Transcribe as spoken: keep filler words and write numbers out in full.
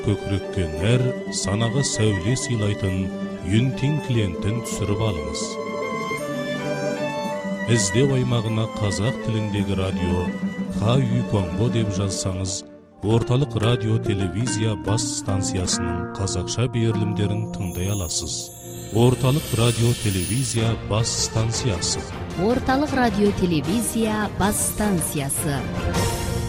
көкірекке нәр, санаға сәуле сыйлайтын Юнтин клиенттен түсіріп алыңыз. Іздеу аймағына қазақ тіліндегі радио Ха Үй Конго деп жазсаңыз, орталық радио телевизия бас станциясының қазақша берілімдерін тыңдай аласыз. Орталық радио телевизия бас станциясы. Орталық радио телевизия бас станциясы.